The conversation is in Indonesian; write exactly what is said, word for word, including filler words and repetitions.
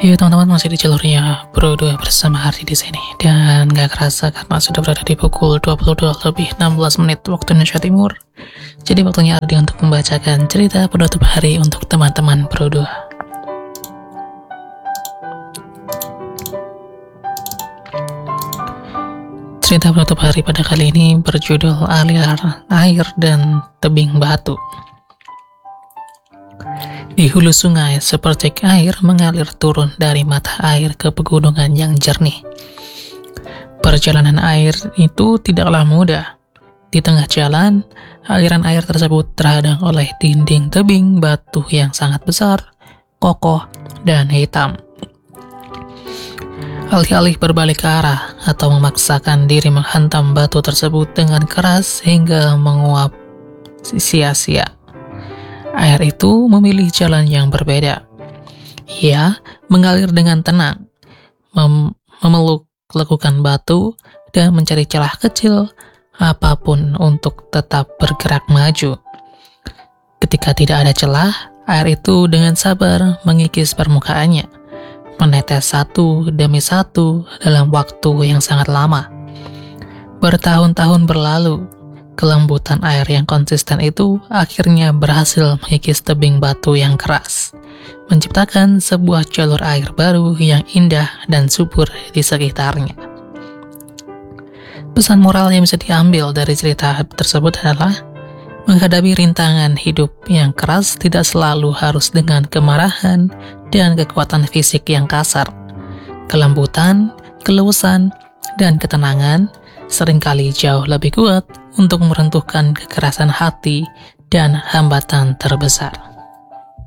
Iya teman-teman, masih di jalurnya Bro dua bersama Hardi di sini. Dan gak kerasa karena sudah berada di pukul dua puluh dua lebih enam belas menit waktu Indonesia Timur. Jadi waktunya Hardi untuk membacakan cerita penutup hari untuk teman-teman Bro dua. Cerita penutup hari pada kali ini berjudul Aliran Air dan Tebing Batu. Di hulu sungai, sepercik air mengalir turun dari mata air ke pegunungan yang jernih. Perjalanan air itu tidaklah mudah. Di tengah jalan, aliran air tersebut terhadang oleh dinding tebing batu yang sangat besar, kokoh, dan hitam. Alih-alih berbalik arah atau memaksakan diri menghantam batu tersebut dengan keras hingga menguap sia-sia, air itu memilih jalan yang berbeda. Ia mengalir dengan tenang, mem memeluk lekukan batu, dan mencari celah kecil apapun untuk tetap bergerak maju. Ketika tidak ada celah, air itu dengan sabar mengikis permukaannya, menetes satu demi satu dalam waktu yang sangat lama. Bertahun-tahun berlalu, kelembutan air yang konsisten itu akhirnya berhasil mengikis tebing batu yang keras, menciptakan sebuah jalur air baru yang indah dan subur di sekitarnya. Pesan moral yang bisa diambil dari cerita tersebut adalah menghadapi rintangan hidup yang keras tidak selalu harus dengan kemarahan dan kekuatan fisik yang kasar. Kelembutan, keluasan, dan ketenangan seringkali jauh lebih kuat untuk meruntuhkan kekerasan hati dan hambatan terbesar.